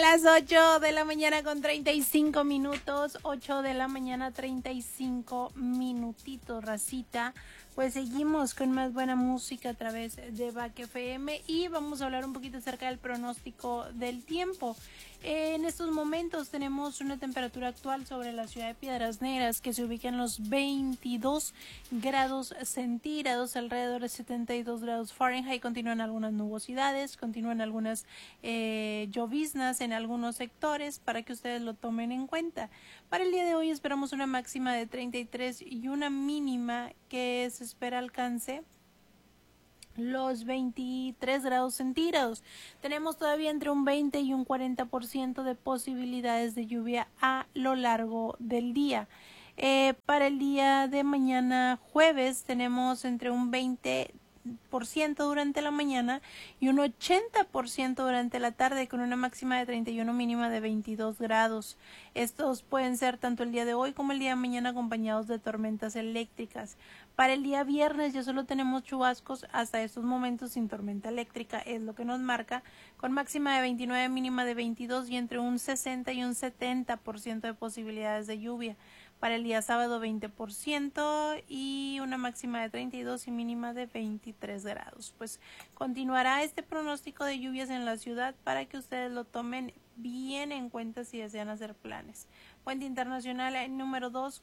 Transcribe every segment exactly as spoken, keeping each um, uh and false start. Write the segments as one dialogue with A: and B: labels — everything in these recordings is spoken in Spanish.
A: Las ocho de la mañana con treinta y cinco minutos, ocho de la mañana treinta y cinco minutitos, racita. Pues seguimos con más buena música a través de Back F M y vamos a hablar un poquito acerca del pronóstico del tiempo. En estos momentos tenemos una temperatura actual sobre la ciudad de Piedras Negras que se ubica en los veintidós grados centígrados, alrededor de setenta y dos grados Fahrenheit. Continúan algunas nubosidades, continúan algunas eh, lloviznas en algunos sectores para que ustedes lo tomen en cuenta. Para el día de hoy esperamos una máxima de treinta y tres y una mínima que se espera alcance los veintitrés grados centígrados. Tenemos todavía entre un veinte y un cuarenta por ciento de posibilidades de lluvia a lo largo del día. Eh, para el día de mañana jueves tenemos entre un veinte por ciento durante la mañana y un ochenta por ciento durante la tarde, con una máxima de treinta y uno, mínima de veintidós grados. Estos pueden ser tanto el día de hoy como el día de mañana acompañados de tormentas eléctricas. Para el día viernes ya solo tenemos chubascos hasta estos momentos sin tormenta eléctrica, es lo que nos marca, con máxima de veintinueve, mínima de veintidós y entre un sesenta y un setenta por ciento de posibilidades de lluvia. Para el día sábado veinte por ciento y una máxima de treinta y dos y mínima de veintitrés grados. Pues continuará este pronóstico de lluvias en la ciudad para que ustedes lo tomen bien en cuenta si desean hacer planes. Puente Internacional número dos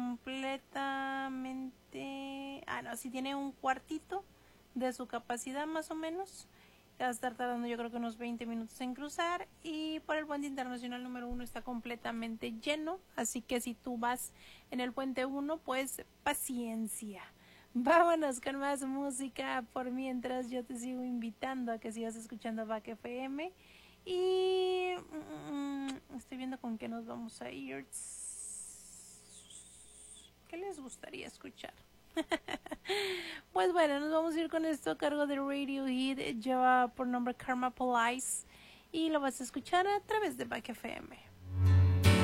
A: completamente... Ah, no, si tiene un cuartito de su capacidad más o menos. Va a estar tardando yo creo que unos veinte minutos en cruzar, y por el puente internacional número uno está completamente lleno, así que si tú vas en el puente uno, pues paciencia. Vámonos con más música, por mientras yo te sigo invitando a que sigas escuchando Back F M y mm, estoy viendo con qué nos vamos a ir. ¿Qué les gustaría escuchar? Pues bueno, nos vamos a ir con esto a cargo de Radiohead. Lleva por nombre Karma Police y lo vas a escuchar a través de Back F M.